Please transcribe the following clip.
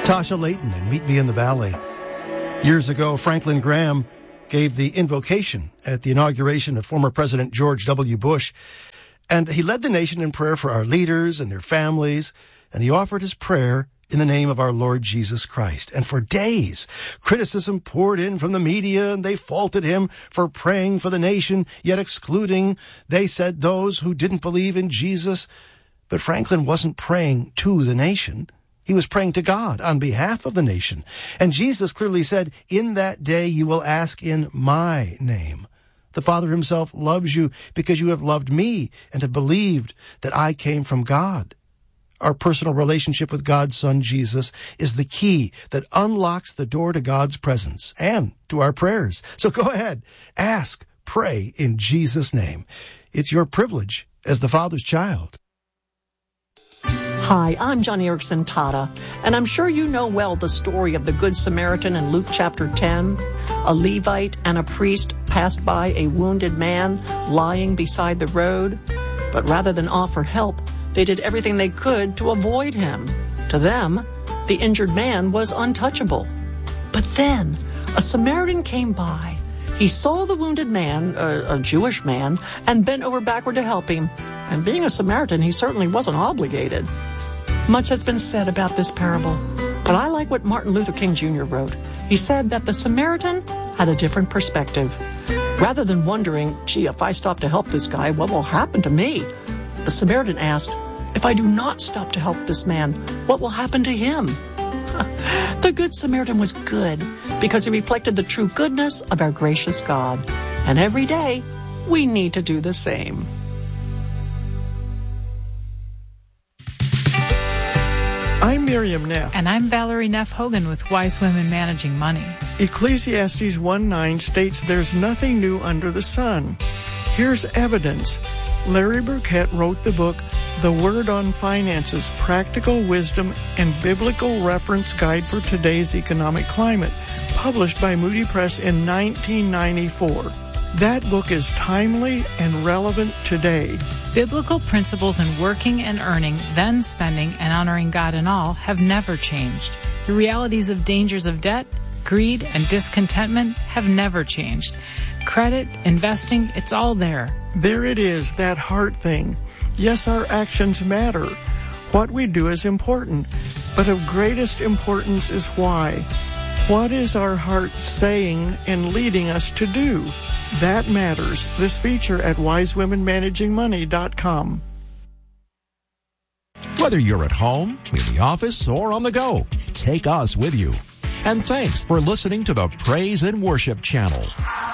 Tasha Layton and Meet Me in the Valley. Years ago, Franklin Graham gave the invocation at the inauguration of former President George W. Bush, and he led the nation in prayer for our leaders and their families, and he offered his prayer in the name of our Lord Jesus Christ. And for days, criticism poured in from the media, and they faulted him for praying for the nation, yet excluding, they said, those who didn't believe in Jesus. But Franklin wasn't praying to the nation. He was praying to God on behalf of the nation. And Jesus clearly said, in that day you will ask in my name. The Father himself loves you because you have loved me and have believed that I came from God. Our personal relationship with God's Son, Jesus, is the key that unlocks the door to God's presence and to our prayers. So go ahead, ask, pray in Jesus' name. It's your privilege as the Father's child. Hi, I'm Joni Eareckson Tada, and I'm sure you know well the story of the Good Samaritan in Luke chapter 10. A Levite and a priest passed by a wounded man lying beside the road, but rather than offer help, they did everything they could to avoid him. To them, the injured man was untouchable. But then, a Samaritan came by. He saw the wounded man, a Jewish man, and bent over backward to help him. And being a Samaritan, he certainly wasn't obligated. Much has been said about this parable, but I like what Martin Luther King Jr. wrote. He said that the Samaritan had a different perspective. Rather than wondering, gee, if I stop to help this guy, what will happen to me? The Samaritan asked, if I do not stop to help this man, what will happen to him? The Good Samaritan was good because he reflected the true goodness of our gracious God. And every day, we need to do the same. I'm Miriam Neff. And I'm Valerie Neff Hogan with Wise Women Managing Money. Ecclesiastes 1:9 states there's nothing new under the sun. Here's evidence. Larry Burkett wrote the book, The Word on Finances, Practical Wisdom and Biblical Reference Guide for Today's Economic Climate, published by Moody Press in 1994. That book is timely and relevant today. Biblical principles in working and earning, then spending and honoring God in all have never changed. The realities of dangers of debt, greed, and discontentment have never changed. Credit, investing, it's all there. There it is, that heart thing. Yes, our actions matter. What we do is important, but of greatest importance is why. What is our heart saying and leading us to do? That matters. This feature at wisewomenmanagingmoney.com. Whether you're at home, in the office, or on the go, take us with you. And thanks for listening to the Praise and Worship Channel.